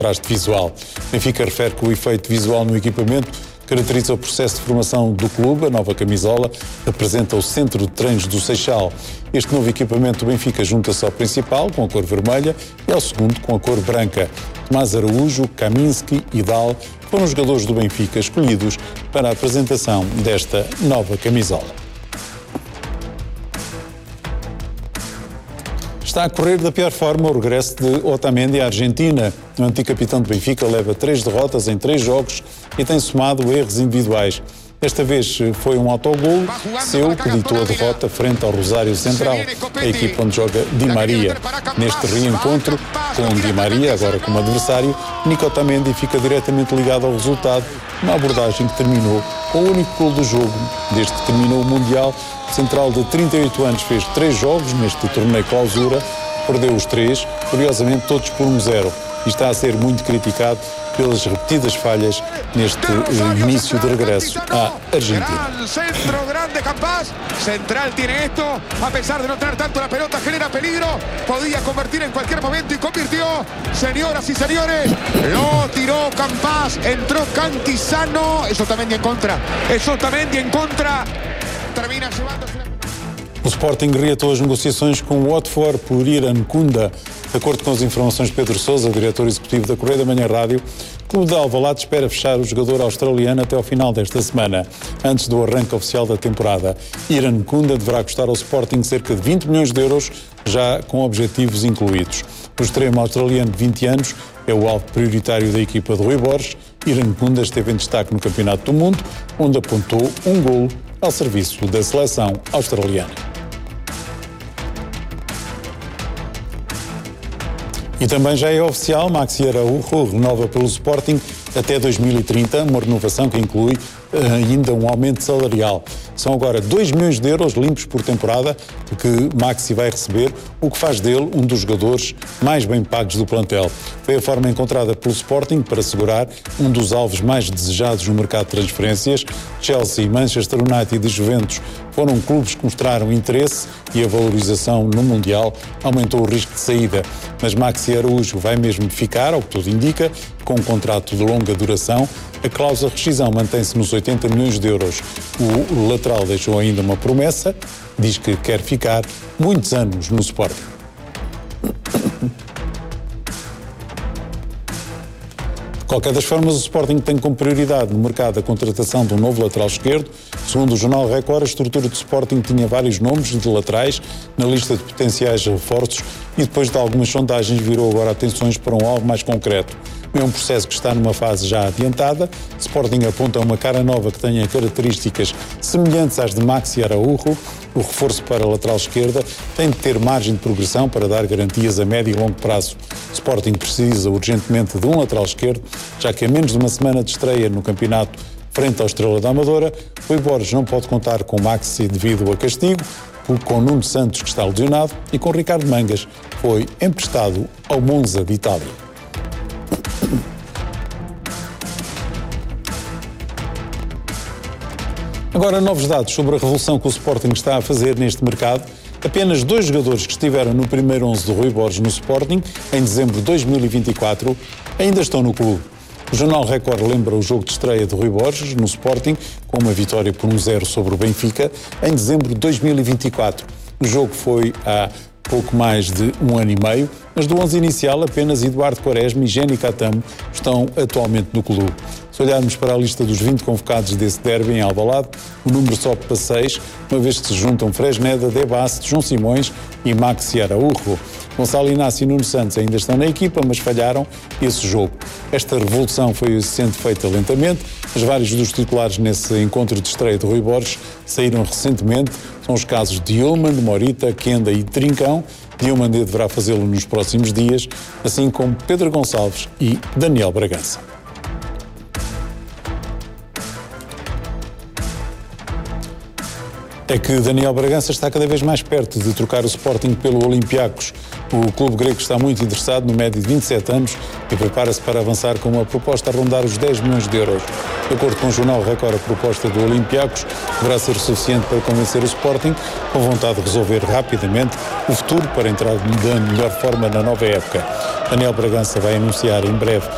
contraste visual. Benfica refere que o efeito visual no equipamento caracteriza o processo de formação do clube. A nova camisola representa o centro de treinos do Seixal. Este novo equipamento do Benfica junta-se ao principal, com a cor vermelha, e ao segundo, com a cor branca. Tomás Araújo, Kaminski e Dal foram os jogadores do Benfica escolhidos para a apresentação desta nova camisola. Está a correr da pior forma o regresso de Otamendi à Argentina. O antigo capitão do Benfica leva 3 derrotas em 3 jogos e tem somado erros individuais. Desta vez foi um autogol seu que ditou a derrota frente ao Rosário Central, a equipa onde joga Di Maria. Neste reencontro com Di Maria, agora como adversário, Nico Otamendi fica diretamente ligado ao resultado, uma abordagem que terminou com o único gol do jogo. Desde que terminou o Mundial, o central de 38 anos fez 3 jogos neste torneio clausura, perdeu os 3, curiosamente todos por 1-0, e está a ser muito criticado pelas repetidas falhas neste início de regresso à Argentina. Centro grande capaz, Central tiene esto, a pesar de no tener tanto la pelota, genera peligro, podía convertir en cualquier momento y convirtió, señoras y señores, lo tiró Campás, entró Cantizano, eso también en contra, termina llevándose. O Sporting reatou as negociações com o Watford por Iran Kunda. De acordo com as informações de Pedro Sousa, diretor executivo da Correia da Manhã Rádio, o clube de Alvalade espera fechar o jogador australiano até ao final desta semana, antes do arranque oficial da temporada. Iran Kunda deverá custar ao Sporting cerca de 20 milhões de euros, já com objetivos incluídos. O extremo australiano de 20 anos é o alvo prioritário da equipa de Rui Borges. Iran Kunda esteve em destaque no Campeonato do Mundo, onde apontou um golo ao serviço da seleção australiana. E também já é oficial, Maxi Araújo renova pelo Sporting até 2030, uma renovação que inclui ainda um aumento salarial. São agora 2 milhões de euros limpos por temporada que Maxi vai receber, o que faz dele um dos jogadores mais bem pagos do plantel. Foi a forma encontrada pelo Sporting para assegurar um dos alvos mais desejados no mercado de transferências. Chelsea, Manchester United e Juventus foram clubes que mostraram interesse e a valorização no Mundial aumentou o risco de saída. Mas Maxi Araújo vai mesmo ficar, ao que tudo indica, com um contrato de longa duração. A cláusula de rescisão mantém-se nos 80 milhões de euros. O lateral deixou ainda uma promessa, diz que quer ficar muitos anos no Sporting. De qualquer das formas, o Sporting tem como prioridade no mercado a contratação de um novo lateral esquerdo. Segundo o jornal Record, a estrutura do Sporting tinha vários nomes de laterais na lista de potenciais reforços e depois de algumas sondagens virou agora atenções para um alvo mais concreto. É um processo que está numa fase já adiantada. Sporting aponta uma cara nova que tenha características semelhantes às de Maxi Araújo. O reforço para a lateral esquerda tem de ter margem de progressão para dar garantias a médio e longo prazo. Sporting precisa urgentemente de um lateral esquerdo, já que a menos de uma semana de estreia no campeonato frente ao Estrela da Amadora, Rui Borges não pode contar com Maxi devido a castigo, com Nuno Santos, que está lesionado, e com Ricardo Mangas, que foi emprestado ao Monza de Itália. Agora, novos dados sobre a revolução que o Sporting está a fazer neste mercado. Apenas 2 jogadores que estiveram no primeiro 11 de Rui Borges no Sporting, em dezembro de 2024, ainda estão no clube. O jornal Record lembra o jogo de estreia de Rui Borges no Sporting, com uma vitória por 1-0 sobre o Benfica, em dezembro de 2024. O jogo foi há pouco mais de 1 ano e meio, mas do 11 inicial apenas Eduardo Quaresma e Jenny Catamo estão atualmente no clube. Se olharmos para a lista dos 20 convocados desse derby em Alvalade, o número sobe para 6, uma vez que se juntam Fresneda, Debasse, João Simões e Maxi Araújo. Gonçalo Inácio e Nuno Santos ainda estão na equipa, mas falharam esse jogo. Esta revolução foi sendo feita lentamente, mas vários dos titulares nesse encontro de estreia de Rui Borges saíram recentemente. São os casos de Yilmaz, Morita, Kenda e Trincão. Diomandé deverá fazê-lo nos próximos dias, assim como Pedro Gonçalves e Daniel Bragança. É que Daniel Bragança está cada vez mais perto de trocar o Sporting pelo Olympiacos. O clube grego está muito interessado no médio de 27 anos e prepara-se para avançar com uma proposta a rondar os 10 milhões de euros. De acordo com o jornal Record, a proposta do Olympiacos deverá ser suficiente para convencer o Sporting, com vontade de resolver rapidamente o futuro para entrar da melhor forma na nova época. Daniel Bragança vai anunciar em breve